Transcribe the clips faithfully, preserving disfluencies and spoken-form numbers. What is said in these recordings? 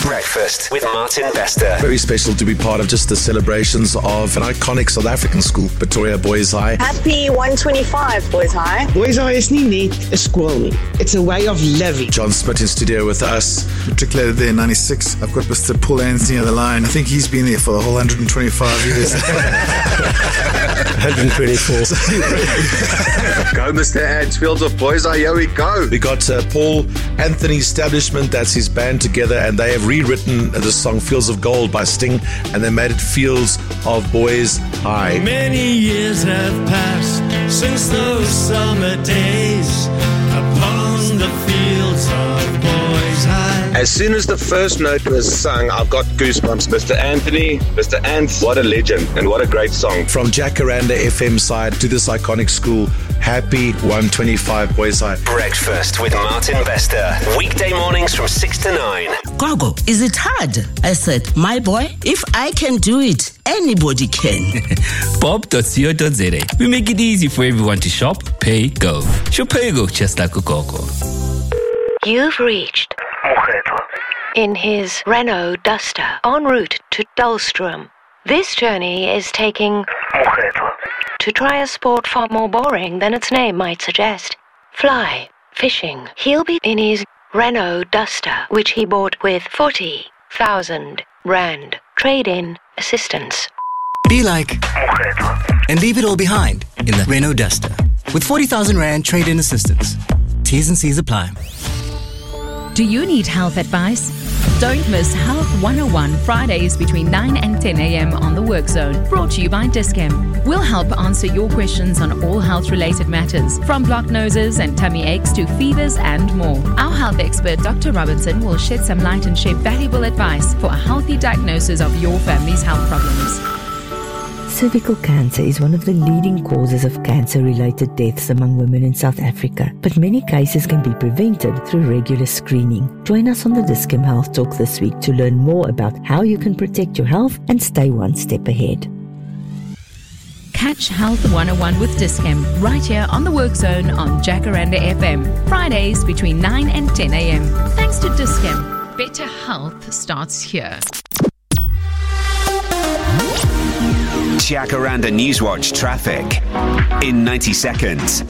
Breakfast with Martin Bester. Very special to be part of just the celebrations of an iconic South African school, Pretoria Boys High. Happy one twenty-five Boys High. Boys High is nie net 'n skool nie. It's a way of living. John Smith in studio with us. Matriculated there in ninety-six. I've got Mister Paul Anthony on the line. I think he's been there for the whole one hundred twenty-five years. one hundred twenty-four. Go, Mister Ants, Fields of Boys High, here we go. We got uh, Paul Anthony Establishment, that's his band together, and they have rewritten the song Fields of Gold by Sting, and they made it Fields of Boys High. Many years have passed since those summer days upon the fields of Boys High. As soon as the first note was sung, I've got goosebumps. Mister Anthony, Mister Ants, what a legend and what a great song. From Jacaranda F M side to this iconic school, happy one twenty-five Boys High. Breakfast with Martin Bester. Weekday mornings from six to nine. Gogo, is it hard? I said, my boy, if I can do it, anybody can. bob dot co dot za. We make it easy for everyone to shop, pay, go. Shop, pay, go, just like a Gogo. You've reached in his Renault Duster en route to Dullstrom. This journey is taking to try a sport far more boring than its name might suggest. Fly, fishing. He'll be in his Renault Duster, which he bought with forty thousand rand trade-in assistance. Be like and leave it all behind in the Renault Duster with forty thousand rand trade-in assistance. T's and C's apply. Do you need health advice? Don't miss Health one oh one Fridays between nine and ten a.m. on the Work Zone, brought to you by Dis-Chem. We'll help answer your questions on all health-related matters, from blocked noses and tummy aches to fevers and more. Our health expert, Doctor Robertson, will shed some light and share valuable advice for a healthy diagnosis of your family's health problems. Cervical cancer is one of the leading causes of cancer-related deaths among women in South Africa, but many cases can be prevented through regular screening. Join us on the Dis-Chem Health Talk this week to learn more about how you can protect your health and stay one step ahead. Catch Health one oh one with Dis-Chem right here on the Work Zone on Jacaranda F M, Fridays between nine and ten a.m. Thanks to Dis-Chem. Better health starts here. Jacaranda Newswatch traffic in ninety seconds.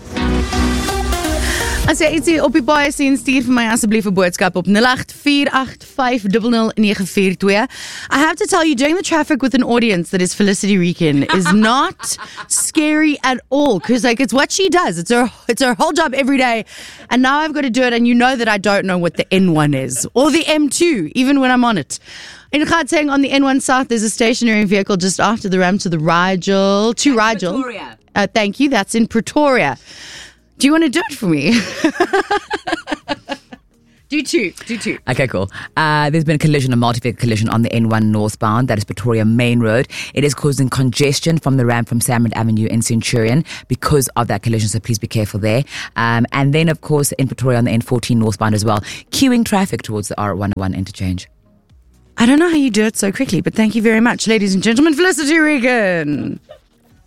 As jy iets op die paai sien, stuur vir my asseblief 'n boodskap op nul agt vier agt vyf nul nul nine vier twee. I have to tell you, doing the traffic with an audience that is Felicity Reekin is not scary at all, because like it's what she does. It's her it's her whole job every day, and now I've got to do it, and you know that I don't know what the N one is or the M two, even when I'm on it. In Gauteng on the N one South, there's a stationary vehicle just after the ramp to the Rigel, to Rigel. Pretoria. Uh, thank you. That's in Pretoria. Do you want to do it for me? do two. Do two. Okay, cool. Uh, there's been a collision, a multi-vehicle collision on the N one northbound. That is Pretoria Main Road. It is causing congestion from the ramp from Samrand Avenue in Centurion because of that collision, so please be careful there. Um, and then, of course, in Pretoria on the N fourteen northbound as well, queuing traffic towards the R one oh one interchange. I don't know how you do it so quickly, but thank you very much, ladies and gentlemen. Felicity Reekin.